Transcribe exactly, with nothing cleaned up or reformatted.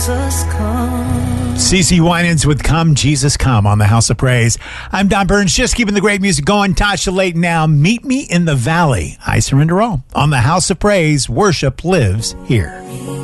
CeCe Winans with Come, Jesus Come on the House of Praise. I'm Don Burns, just keeping the great music going. Tasha Layton now. Meet me in the valley. I surrender all. On the House of Praise, worship lives here.